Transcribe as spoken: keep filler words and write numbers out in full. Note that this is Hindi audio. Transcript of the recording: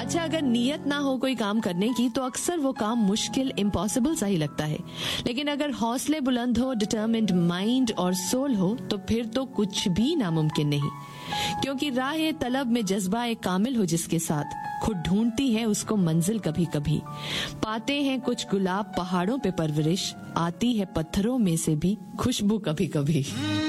अच्छा, अगर नीयत ना हो कोई काम करने की तो अक्सर वो काम मुश्किल, इम्पॉसिबल सा ही लगता है। लेकिन अगर हौसले बुलंद हो, डिटर्मिन्ड माइंड और सोल हो तो फिर तो कुछ भी नामुमकिन नहीं। क्योंकि राह तलब में जज्बा एक कामिल हो जिसके साथ, खुद ढूंढती है उसको मंजिल कभी कभी। पाते हैं कुछ गुलाब पहाड़ों पे परवरिश, आती है पत्थरों में से भी खुशबू कभी कभी।